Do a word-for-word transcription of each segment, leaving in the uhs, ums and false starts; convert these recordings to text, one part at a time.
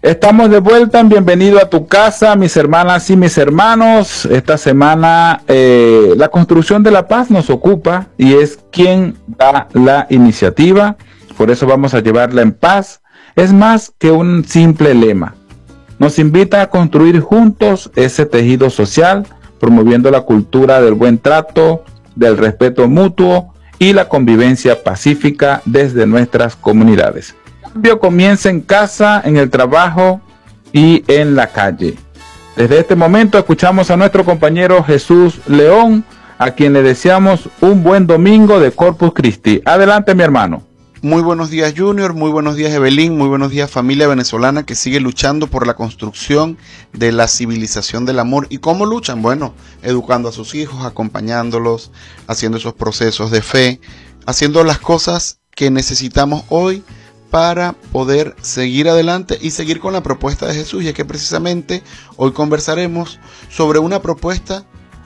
Estamos de vuelta en Bienvenido a tu casa, mis hermanas y mis hermanos. Esta semana eh, la construcción de la paz nos ocupa y es quien da la iniciativa. Por eso vamos a llevarla en paz. Es más que un simple lema. Nos invita a construir juntos ese tejido social, promoviendo la cultura del buen trato, del respeto mutuo y la convivencia pacífica desde nuestras comunidades. El cambio comienza en casa, en el trabajo y en la calle. Desde este momento escuchamos a nuestro compañero Jesús León, a quien le deseamos un buen domingo de Corpus Christi. Adelante, mi hermano. Muy buenos días, Junior, muy buenos días, Evelyn, muy buenos días, familia venezolana que sigue luchando por la construcción de la civilización del amor. ¿Y cómo luchan? Bueno, educando a sus hijos, acompañándolos, haciendo esos procesos de fe, haciendo las cosas que necesitamos hoy para poder seguir adelante y seguir con la propuesta de Jesús. Y es que precisamente hoy conversaremos sobre una propuesta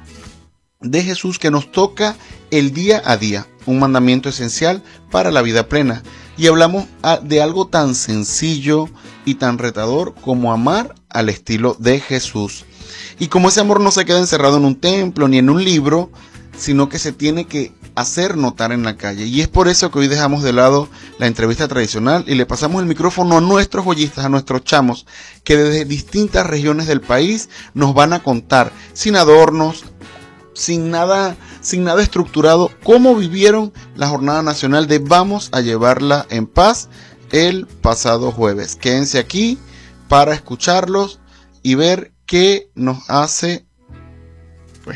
de Jesús que nos toca el día a día, un mandamiento esencial para la vida plena. Y hablamos de algo tan sencillo y tan retador como amar al estilo de Jesús. Y como ese amor no se queda encerrado en un templo ni en un libro, sino que se tiene que hacer notar en la calle. Y es por eso que hoy dejamos de lado la entrevista tradicional y le pasamos el micrófono a nuestros joyistas, a nuestros chamos, que desde distintas regiones del país nos van a contar, sin adornos, sin nada, sin nada estructurado, cómo vivieron la jornada nacional de Vamos a Llevarla en Paz el pasado jueves. Quédense aquí para escucharlos y ver qué nos hace pues,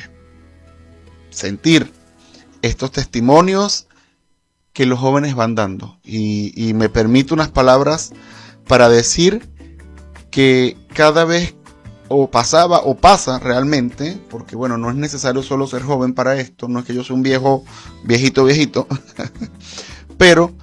sentir estos testimonios que los jóvenes van dando. Y, y me permito unas palabras para decir que cada vez o pasaba o pasa realmente, porque bueno, no es necesario solo ser joven para esto, no es que yo sea un viejo, viejito, viejito, pero